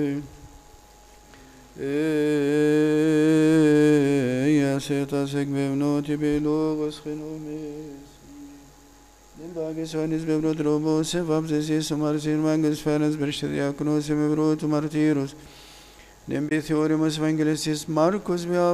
يا سيتاسك بمنوتي بلوغس خنوميس Nilvagis vanis bebro drobos, vabzes jesumars irmangas feras bershadiakonos, mebrotu martirus. Nembithiorimus evangelistis Marcus